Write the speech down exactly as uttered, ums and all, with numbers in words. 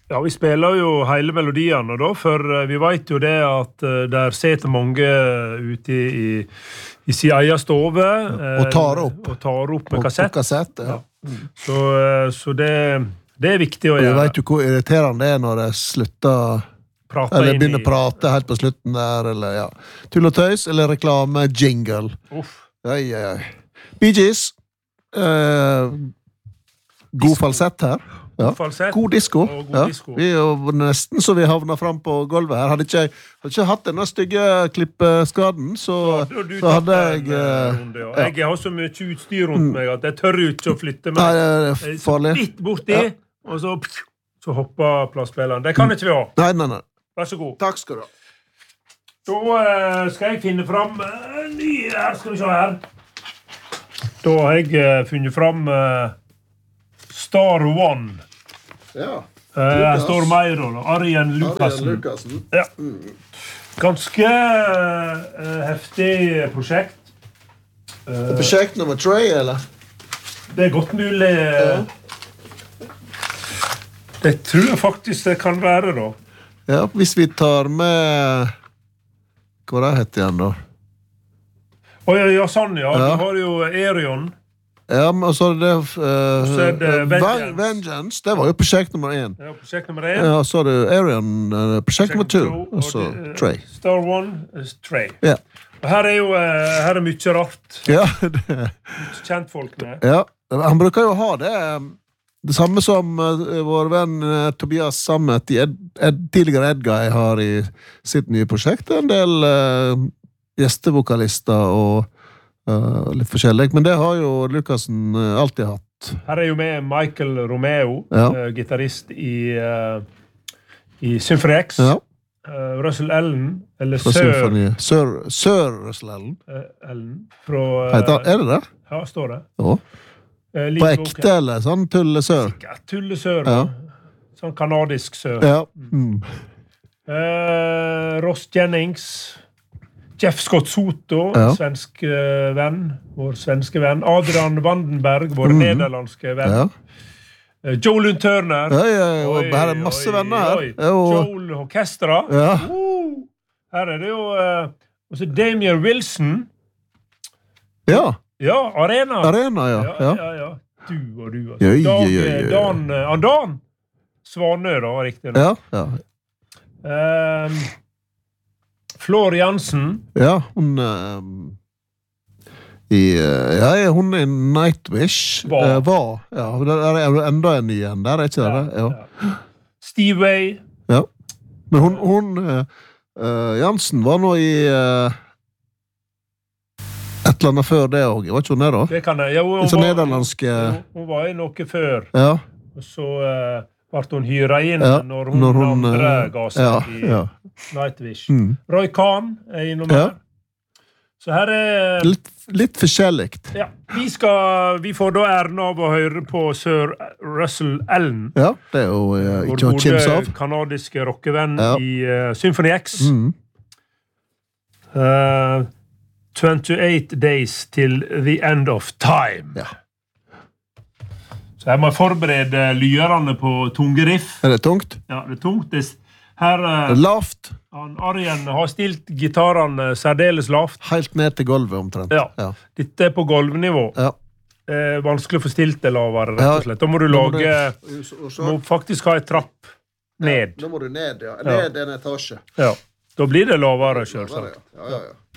Ja, vi spiller jo hele melodiene da, for vi vet jo det at der sitter mange ute i, i sin egen stove. Og tar opp. Og tar opp med Og kassett. på kassett, ja. ja. Så, så det, det er viktig å og gjøre. Du vet jo hvor irriterende det er når de slutter... Prate eller inn begynner i... å prate helt på slutten der, eller ja. Tull og tøys, eller reklame, jingle. Uff. Oi, oi, oi. Bee Gees. Eh, god falsett her. Ja. God falsett. God disco. Og god ja. disco. Vi er jo nesten så vi havner frem på gulvet her. Hadde ikke, hadde ikke hatt denne stygge klippeskaden, så, så, du så hadde jeg... jeg... Uh, runde, ja. Jeg har så mye utstyr rundt meg at jeg tør ikke å flytte meg. Nei, det er farlig. Så litt borti, ja. Og så, så hopper plastspilleren. Det kan ikke vi ha. Nei, nei, nei. Vær så god. Takk skal du ha. Da uh, skal jeg finne frem uh, nye her, skal vi se her. Da har jeg uh, funnet frem uh, Star One. Ja. Uh, her står mer da. Arjen Lukassen. Arjen Lukassen. Ja. Ganske uh, heftig prosjekt. Uh, prosjekt nummer tre, eller? Det er godt mulig. Uh, det tror jeg faktisk det kan være da. Ja, hvis vi tar med... Hva det heter igjen da? Å ja, ja, sånn ja. Ja. Du har jo Erion. Ja, men så er det... Uh, så er det Vengeance. Vengeance. Det var jo prosjekt nummer én. Ja, prosjekt nummer én. Ja, så er det Arion, uh, prosjekt nummer to. Og så uh, Trey. Star One is Trey. Ja. Og her er jo uh, her er mye rart. Ja, det... Mye kjent folk med. Ja, han bruker jo ha det... Det samme som uh, vår venn uh, Tobias Sammet i Ed, Ed, tidligere Edguy har i sitt nye prosjekt. En del uh, gjestevokalister og uh, litt forskjellig. Men det har jo Lukassen uh, alltid hatt. Her er jo med Michael Romeo, ja. uh, gitarrist i, uh, i Symphony X. Ja. Uh, Russell Allen, eller Fra Sir... Symphony. Sir, Sir Russell Allen. Uh, Allen. Fra... Uh, Heter, er det det? Ja, står det. Ja. Uh, På ekte, eller sånn tullesør? Sikkert tullesør. Ja. Sånn kanadisk sør. Ja. Mm. Uh, Ross Jennings, Jeff Scott Soto, ja. svensk uh, venn, vår svenske venn. Adrian Vandenberg, vår mm. nederlandske venn. Ja. Uh, Joel Lund Turner. Ja, ja, ja. Oi, her er masse oi, venner her. Oi. Joel Orkestra. Ja. Uh, her er det jo uh, også Damien Wilson. Ja. Ja, Arena. Arena, ja. Ja, ja, ja. Du og du. Altså. Ja, ja, Dan, ja, ja. Dan, uh, Dan Svanø, da, riktig. Ja, ja. Um, Flor Jansen. Ja, hun um, i, uh, ja, hun er Nightwish. Var. Uh, var. Ja, det er enda en ny en der, er ikke det? Ja, ja. Steve Way. Ja. Men hun, hun uh, uh, Jansen var nå i... Uh, et eller annet før det også. Var ikke hun det da? Det kan jeg. Ja, hun, Litt så var, nederlandske... hun, hun var i noe før. Ja. Og så uh, ble hun hyret inn ja, når hun, når hun andre uh, ga seg ja, i ja. Nightwish. Mm. Roy Kahn er innom ja. her. Så her er... Litt, litt forskjelligt. Ja. Vi, skal, vi får da æren av å høre på Sir Russell Allen. Ja, det er jo uh, ikke å kimse av. Vår kanadiske rockevenn ja. i uh, Symphony X. Mm. Uh, twenty-eight days till the end of time. Ja. Så her må jeg forberede lyerne på tunge riff. Er det tungt? Ja, det er tungt. Det er, her, uh, lavt. Han, Arjen har stilt gitarene særdeles lavt. Helt ned til gulvet omtrent. Ja. ja. Dette er på gulvnivå. Ja. Det er vanskelig å få stilt det lavere, rett og slett. Da må du lage... Du må faktisk ha et trapp ned. Ja, da må du ned, ja. Ned ja. En etasje. Ja. Da blir det lavere, selvsagt. Ja, ja, ja.